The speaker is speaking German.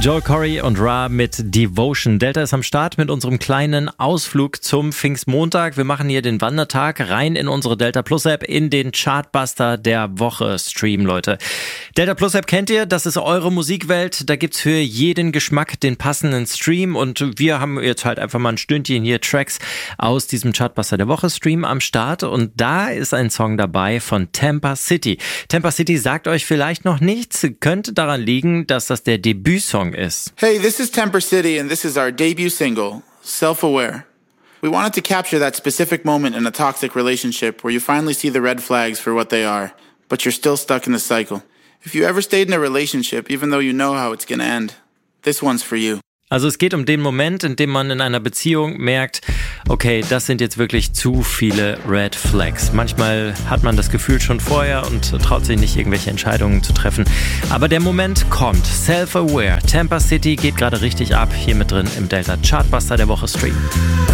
Joel Corry und Ra mit Devotion. Delta ist am Start mit unserem kleinen Ausflug zum Pfingstmontag. Wir machen hier den Wandertag rein in unsere Delta Plus App, in den Chartbuster der Woche Stream, Leute. Delta Plus App kennt ihr, das ist eure Musikwelt. Da gibt's für jeden Geschmack den passenden Stream und wir haben jetzt halt einfach mal ein Stündchen hier Tracks aus diesem Chartbuster der Woche Stream am Start und da ist ein Song dabei von Tampa City. Tampa City sagt euch vielleicht noch nichts, könnte daran liegen, dass das der Debütsong ist. Hey, this is Tampa City and this is our debut single, Self-Aware. We wanted to capture that specific moment in a toxic relationship where you finally see the red flags for what they are, but you're still stuck in the cycle. If you ever stayed in a relationship, even though you know how it's gonna end, this one's for you. Also es geht um den Moment, in dem man in einer Beziehung merkt, okay, das sind jetzt wirklich zu viele Red Flags. Manchmal hat man das Gefühl schon vorher und traut sich nicht, irgendwelche Entscheidungen zu treffen. Aber der Moment kommt. Self-Aware. Tampa City geht gerade richtig ab. Hier mit drin im Delta Chartbuster der Woche Stream.